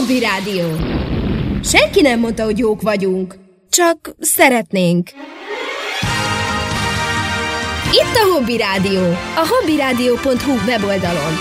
Hobby Rádió. Senki nem mondta, hogy jók vagyunk. Csak szeretnénk. Itt a Hobby Rádió, a hobbyradio.hu weboldalon.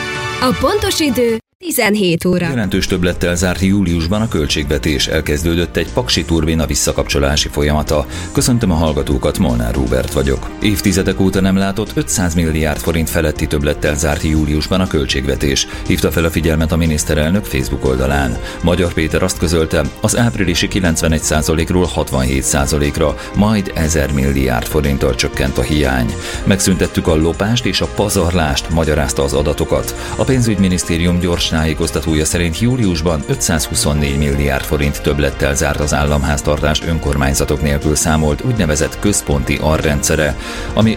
A pontos idő 17 óra. Jelentős többlettel zárt júliusban a költségvetés, elkezdődött egy paksi turbina visszakapcsolási folyamata. Köszöntöm a hallgatókat, Molnár Róbert vagyok. Évtizedek óta nem látott 500 milliárd forint feletti többlettel zárt júliusban a költségvetés. Hívta fel a figyelmet a miniszterelnök Facebook oldalán. Magyar Péter azt közölte, az áprilisi 91%-ról 67%-ra, majd 1000 milliárd forinttal csökkent a hiány. Megszüntettük a lopást és a pazarlást, magyarázta az adatokat. A pénzügyminisztérium gyors tájékoztatója szerint júliusban 524 milliárd forint többlettel zárt az államháztartás önkormányzatok nélkül számolt úgynevezett központi arrendszere, ami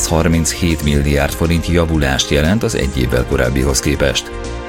537 milliárd forint javulást jelent az egy évvel korábbihoz képest.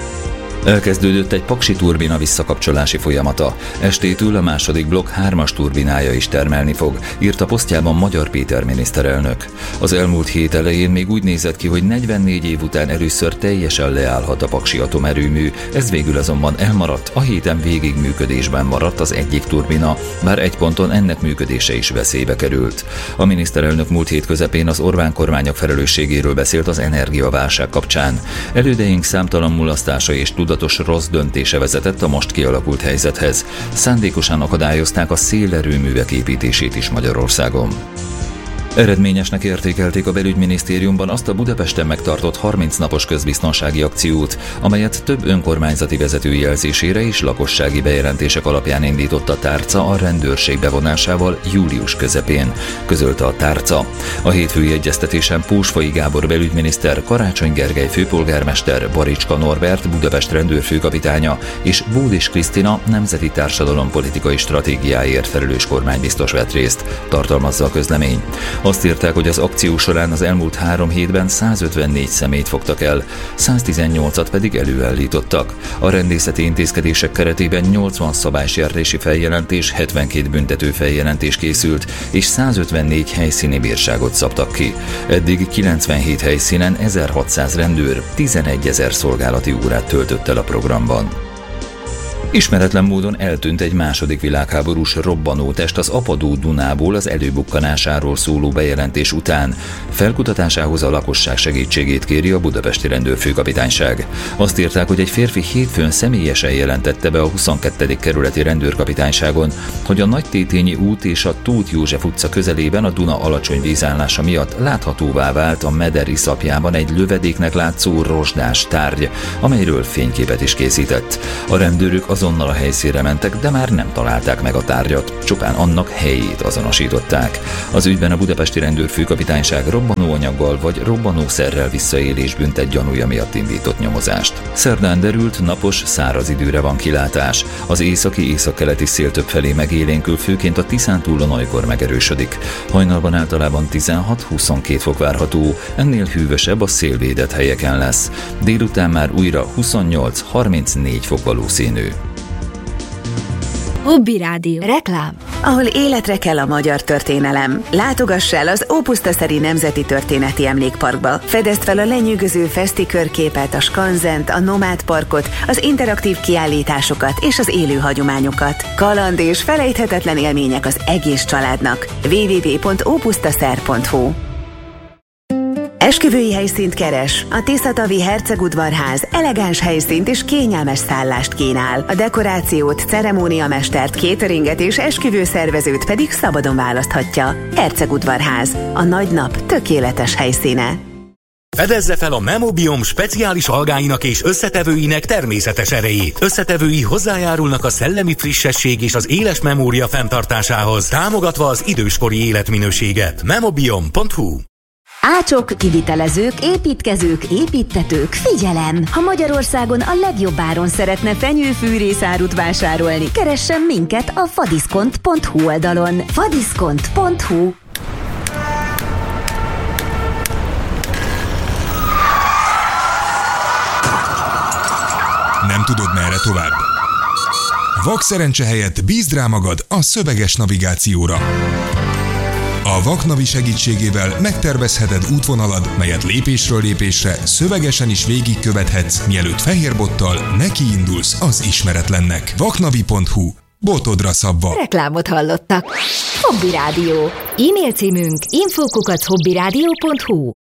Elkezdődött egy paksi turbina visszakapcsolási folyamata. Estétől a második blokk 3-as turbinája is termelni fog, írta posztjában Magyar Péter miniszterelnök. Az elmúlt hét elején még úgy nézett ki, hogy 44 év után először teljesen leállhat a paksi atomerőmű, ez végül azonban elmaradt, a héten végig működésben maradt az egyik turbina, bár egy ponton ennek működése is veszélybe került. A miniszterelnök múlt hét közepén az Orbán kormányok felelősségéről beszélt az energiaválság kapcsán. Elődeink számtalan mulasztása és tudatos rossz döntése vezetett a most kialakult helyzethez. Szándékosan akadályozták a szélerőművek építését is Magyarországon. Eredményesnek értékelték a belügyminisztériumban azt a Budapesten megtartott 30 napos közbiztonsági akciót, amelyet több önkormányzati vezető jelzésére és lakossági bejelentések alapján indított a tárca a rendőrség bevonásával július közepén, közölte a tárca. A hétfői egyeztetésen Pósfai Gábor belügyminiszter, Karácsony Gergely főpolgármester, Baricska Norbert Budapest rendőrfőkapitánya és Bódis Krisztina nemzeti társadalompolitikai stratégiáért felelős kormánybiztos vett részt, tartalmazza a közlemény. Azt írták, hogy az akció során az elmúlt 3 hétben 154 személyt fogtak el, 118-at pedig előállítottak. A rendészeti intézkedések keretében 80 szabálysértési feljelentés, 72 büntető feljelentés készült, és 154 helyszíni bírságot szabtak ki. Eddig 97 helyszínen 1600 rendőr 11 000 szolgálati órát töltött el a programban. Ismeretlen módon eltűnt egy második világháborús robbanótest az Apadó Dunából az előbukkanásáról szóló bejelentés után. Felkutatásához a lakosság segítségét kéri a budapesti rendőrfőkapitányság. Azt írták, hogy egy férfi hétfőn személyesen jelentette be a 22. kerületi rendőrkapitányságon, hogy a Nagytétényi út és a Tóth József utca közelében a Duna alacsony vízállása miatt láthatóvá vált a meder iszapjában egy lövedéknek látszó rozsdás tárgy, amelyről fényképet is készített. A rendőrök azonnal a helyszínre mentek, de már nem találták meg a tárgyat, csupán annak helyét azonosították. Az ügyben a budapesti rendőrfőkapitányság robbanóanyaggal vagy robbanószerrel visszaélés büntet gyanúja miatt indított nyomozást. Szerdán derült, napos, száraz időre van kilátás. Az északi-északkeleti szél többfelé megélénkül, főként a Tiszántúlon olykor megerősödik. Hajnalban általában 16-22 fok várható, ennél hűvösebb a szélvédett helyeken lesz. Délután már újra 28-34 fok valószínű. Hobby Rádió. Reklám. Ahol életre kell a magyar történelem. Látogass el az Ópusztaszeri Nemzeti Történeti Emlékparkba. Fedezd fel a lenyűgöző feszti körképet, a skanzent, a nomád parkot, az interaktív kiállításokat és az élő hagyományokat. Kaland és felejthetetlen élmények az egész családnak. www.opusztaszer.hu. Esküvői helyszínt keres? A Tiszatavi Hercegudvarház elegáns helyszínt és kényelmes szállást kínál. A dekorációt, ceremóniamestert, cateringet és esküvőszervezőt pedig szabadon választhatja. Hercegudvarház, a nagy nap tökéletes helyszíne. Fedezze fel a Memobiom speciális algáinak és összetevőinek természetes erejét. Összetevői hozzájárulnak a szellemi frissesség és az éles memória fenntartásához, támogatva az időskori életminőséget. Memobiom.hu. Ácsok, kivitelezők, építkezők, építtetők, figyelem! Ha Magyarországon a legjobb áron szeretne fenyőfűrészárut vásárolni, keressen minket a fadiszkont.hu oldalon. fadiszkont.hu. Nem tudod, merre tovább? Vakszerencse helyett bízd rá magad a szöveges navigációra. A Vaknavi segítségével megtervezheted útvonalad, melyet lépésről lépésre szövegesen is végigkövethetsz, mielőtt fehérbottal nekiindulsz az ismeretlennek. Vaknavi.hu. Botodra szabva. Reklámot hallottak. Hobby Rádió. E-mail címünk info@hobbyradio.hu.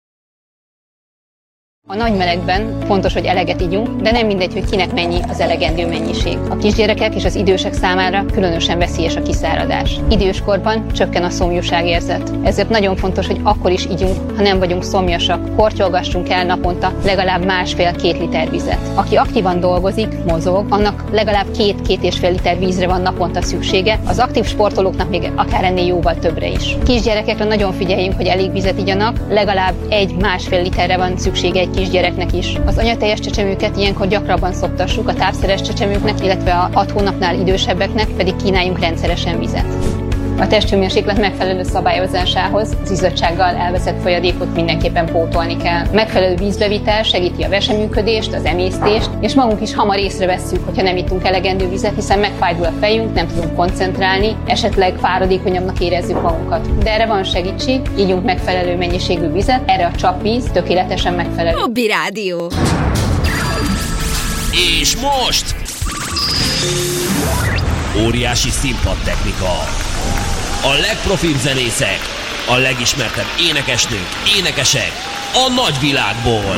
A nagy melegben fontos, hogy eleget igyunk, de nem mindegy, hogy kinek mennyi az elegendő mennyiség. A kisgyerekek és az idősek számára különösen veszélyes a kiszáradás. Időskorban csökken a szomjúságérzet. Ezért nagyon fontos, hogy akkor is igyunk, ha nem vagyunk szomjasak. Kortyolgassunk el naponta legalább 1,5-2 liter vizet. Aki aktívan dolgozik, mozog, annak legalább 2-2,5 liter vízre van naponta szüksége, az aktív sportolóknak még akár ennél jóval többre is. Kisgyerekekre nagyon figyeljünk, hogy elég vizet igyanak, legalább 1-1,5 literre van szüksége egy kisgyereknek is. Az anyatejes csecsemőket ilyenkor gyakrabban szoptassuk, a tápszeres csecsemőknek, illetve a 6 hónapnál idősebbeknek pedig kínáljunk rendszeresen vizet. A testhőmérséklet megfelelő szabályozásához az izzadtsággal elveszett folyadékot mindenképpen pótolni kell. Megfelelő vízbevitel segíti a veseműködést, az emésztést, és magunk is hamar észrevesszük, hogyha nem ittunk elegendő vizet, hiszen megfájdul a fejünk, nem tudunk koncentrálni, esetleg fáradékonyabbnak érezzük magunkat. De erre van segítség, ígyunk megfelelő mennyiségű vizet, erre a csapvíz tökéletesen megfelelő. Hobby Rádió. És most óriási színpadtechnika. A legprofibb zenészek, a legismertebb énekesnők, énekesek a nagyvilágból.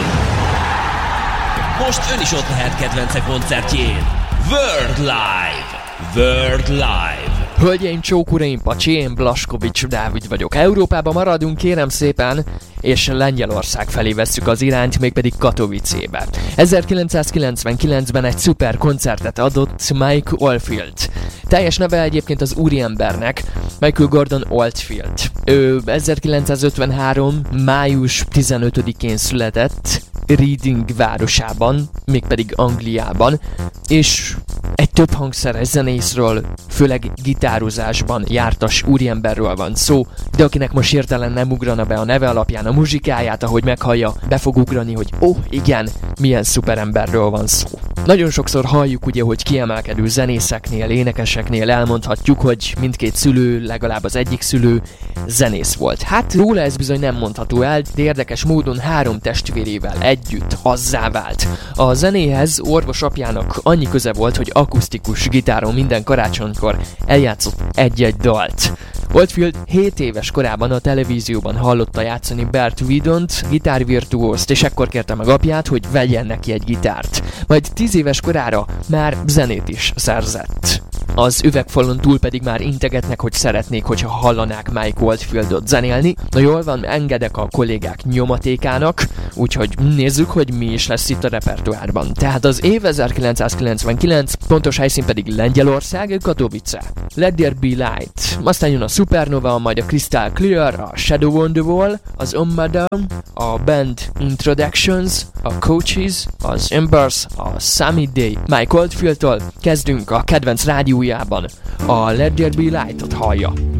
Most ön is ott lehet kedvence koncertjén. World Live! World Live! Hölgyeim, csók, uraim, pacsi, én Blaskovics Dávid vagyok. Európában maradunk, kérem szépen, és Lengyelország felé vesszük az irányt, mégpedig Katowicébe. 1999-ben egy szuper koncertet adott Mike Oldfield. Teljes neve egyébként az úriembernek, Michael Gordon Oldfield. Ő 1953. május 15-én született Reading városában, mégpedig Angliában, és egy több hangszeres zenészről, főleg gitározásban jártas úriemberről van szó, de akinek most hirtelen nem ugrana be a neve alapján a muzsikáját, ahogy meghallja, be fog ugrani, hogy igen, milyen szuperemberről van szó. Nagyon sokszor halljuk ugye, hogy kiemelkedő zenészeknél, énekeseknél elmondhatjuk, hogy mindkét szülő, legalább az egyik szülő zenész volt. Hát róla ez bizony nem mondható el, de érdekes módon 3 testvérével együtt azzá vált. A zenéhez orvos apjának annyi köze volt, hogy akusztikus gitáron minden karácsonykor eljátszott egy-egy dalt. Oldfield 7 éves korában a televízióban hallotta játszani Bert Widont, gitárvirtuózt, és ekkor kérte meg apját, hogy vegyen neki egy gitárt. Majd 10 éves korára már zenét is szerzett. Az üvegfalon túl pedig már integetnek, hogy szeretnék, hogyha hallanák Mike Oldfieldot zenélni. Na jól van, engedek a kollégák nyomatékának, úgyhogy nézzük, hogy mi is lesz itt a repertoárban. Tehát az év 1999, pontos helyszín pedig Lengyelország, Katowice. Let There Be Light. Aztán jön a Supernova, majd a Crystal Clear, a Shadow on the Wall, az On Madame, a Band Introductions, a Coaches, az Embers, a Sunny Day. Mike Oldfieldtől kezdünk a kedvenc rádiójában. A Let There Be Light-ot hallja.